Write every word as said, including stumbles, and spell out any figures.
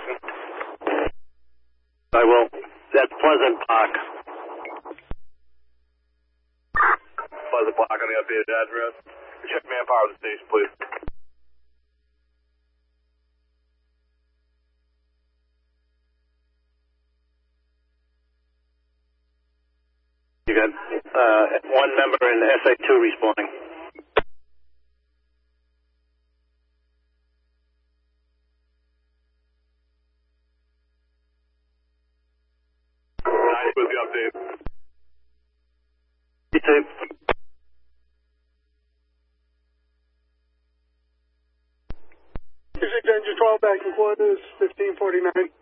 location. I will. That's Pleasant Park. Pleasant Park on the updated address. Check manpower at the station, please. You got uh, one member in S A two responding. Nice with the update. You too. District Engine twelve back in quarters, fifteen forty-nine.